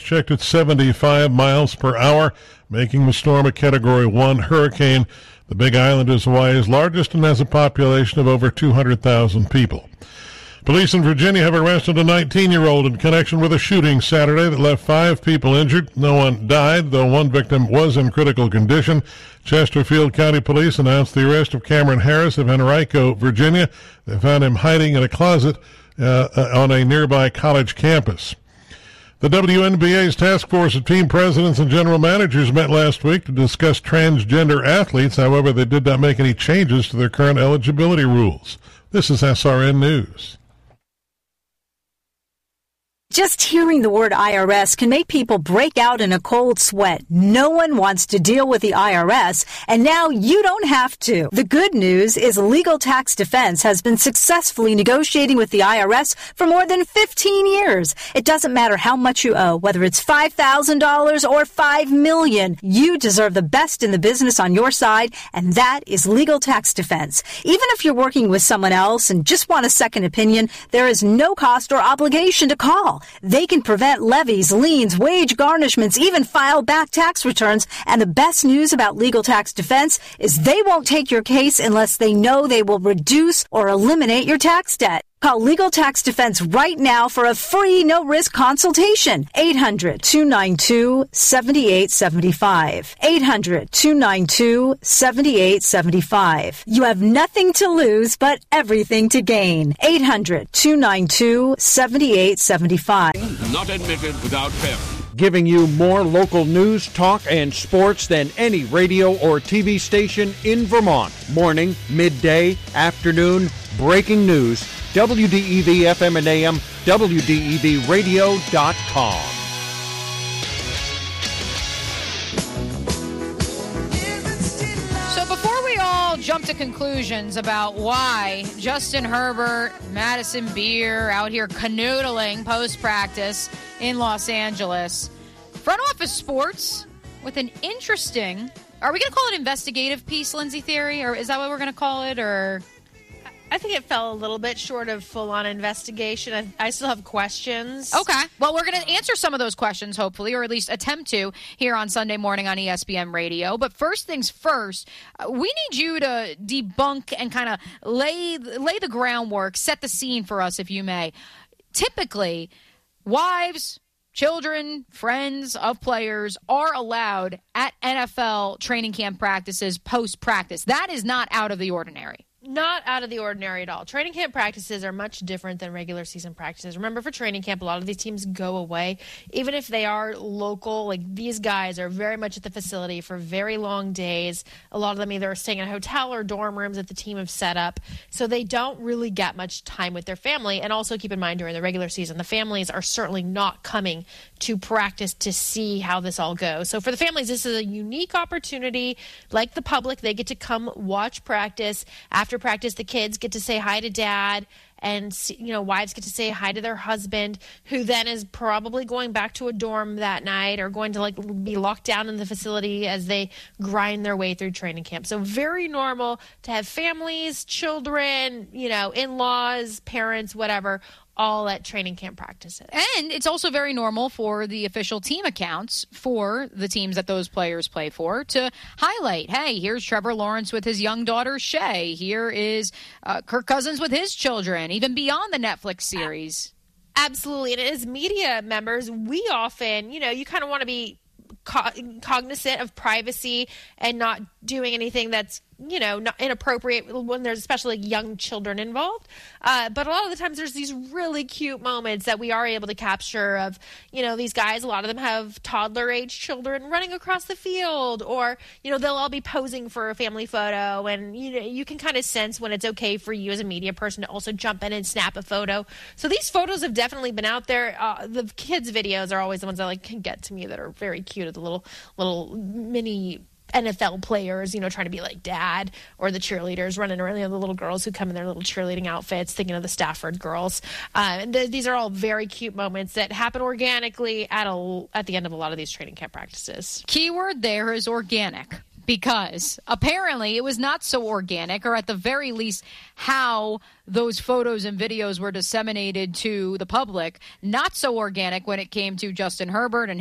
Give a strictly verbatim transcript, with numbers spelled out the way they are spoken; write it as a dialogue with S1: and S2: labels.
S1: projected seventy-five miles per hour, making the storm a Category one hurricane. The Big Island is Hawaii's largest and has a population of over two hundred thousand people. Police in Virginia have arrested a nineteen-year-old in connection with a shooting Saturday that left five people injured. No one died, though one victim was in critical condition. Chesterfield County Police announced the arrest of Cameron Harris of Henrico, Virginia. They found him hiding in a closet uh, on a nearby college campus. The W N B A's task force of team presidents and general managers met last week to discuss transgender athletes. However, they did not make any changes to their current eligibility rules. This is S R N News.
S2: Just hearing the word I R S can make people break out in a cold sweat. No one wants to deal with the I R S, and now you don't have to. The good news is Legal Tax Defense has been successfully negotiating with the I R S for more than fifteen years. It doesn't matter how much you owe, whether it's five thousand dollars or five million dollars. You deserve the best in the business on your side, and that is Legal Tax Defense. Even if you're working with someone else and just want a second opinion, there is no cost or obligation to call. They can prevent levies, liens, wage garnishments, even file back tax returns. And the best news about Legal Tax Defense is they won't take your case unless they know they will reduce or eliminate your tax debt. Call Legal Tax Defense right now for a free, no-risk consultation. eight hundred, two nine two, seven eight seven five. eight hundred, two nine two, seven eight seven five. You have nothing to lose, but everything to gain. eight hundred, two nine two, seven eight seven five.
S3: Not admitted without parents.
S4: Giving you more local news, talk, and sports than any radio or T V station in Vermont. Morning, midday, afternoon, breaking news. W D E V F M and A M, W D E V radio dot com.
S5: So before we all jump to conclusions about why Justin Herbert, Madison Beer out here canoodling post-practice in Los Angeles, Front Office Sports with an interesting, are we going to call it investigative piece, Lindsay Theory, or is that what we're going to call it, or...
S6: I think it fell a little bit short of full-on investigation. I, I still have questions.
S5: Okay. Well, we're going to answer some of those questions, hopefully, or at least attempt to, here on Sunday morning on E S P N Radio. But first things first, uh, we need you to debunk and kind of lay, lay the groundwork, set the scene for us, if you may. Typically, wives, children, friends of players are allowed at N F L training camp practices post-practice. That is not out of the ordinary.
S6: Not out of the ordinary at all. Training camp practices are much different than regular season practices. Remember, for training camp, a lot of these teams go away. Even if they are local, like these guys are very much at the facility for very long days. A lot of them either are staying in a hotel or dorm rooms that the team have set up. So they don't really get much time with their family. And also keep in mind, during the regular season, the families are certainly not coming to practice to see how this all goes. So for the families, this is a unique opportunity. Like the public, they get to come watch practice. After practice, the kids get to say hi to dad, and you know, wives get to say hi to their husband, who then is probably going back to a dorm that night or going to like be locked down in the facility as they grind their way through training camp. So very normal to have families, children, you know, in-laws, parents, whatever, all at training camp practices.
S5: And it's also very normal for the official team accounts for the teams that those players play for to highlight, hey, here's Trevor Lawrence with his young daughter, Shay. Here is uh, Kirk Cousins with his children, even beyond the Netflix series.
S6: Absolutely. And as media members, we often, you know, you kind of want to be co- cognizant of privacy and not doing anything that's, you know, not inappropriate when there's especially like young children involved. Uh, but a lot of the times there's these really cute moments that we are able to capture of, you know, these guys, a lot of them have toddler age children running across the field, or, you know, they'll all be posing for a family photo. And, you know, you can kind of sense when it's okay for you as a media person to also jump in and snap a photo. So these photos have definitely been out there. Uh, the kids' videos are always the ones that like can get to me, that are very cute, of the little, little mini N F L players, you know, trying to be like dad, or the cheerleaders running around, you know, the little girls who come in their little cheerleading outfits, thinking of the Stafford girls. Uh, and th- these are all very cute moments that happen organically at a, at the end of a lot of these training camp practices.
S5: Keyword there is organic, because apparently it was not so organic, or at the very least how those photos and videos were disseminated to the public, not so organic when it came to Justin Herbert and